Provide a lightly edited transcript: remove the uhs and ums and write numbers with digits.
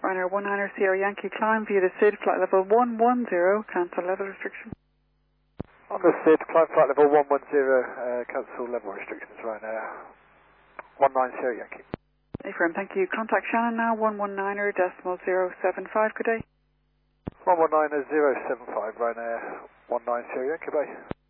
Ryanair 19 Sierra Yankee, climb via the SID, flight level 110, cancel level restriction. Understood, climb flight level 110, cancel level restrictions, Ryanair 19 Sierra Yankee. Affirm, thank you. Contact Shannon now, 119.075, good day. 119.075, Ryanair 19 Sierra Yankee, bye.